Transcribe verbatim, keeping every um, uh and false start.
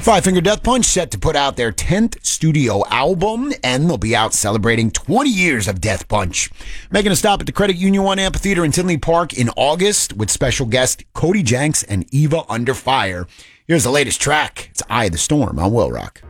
Five Finger Death Punch set to put out their tenth studio album, and they'll be out celebrating twenty years of Death Punch. Making a stop at the Credit Union One Amphitheater in Tinley Park in August with special guest Cody Jenks and Eva Under Fire. Here's the latest track. It's Eye of the Storm on Will Rock.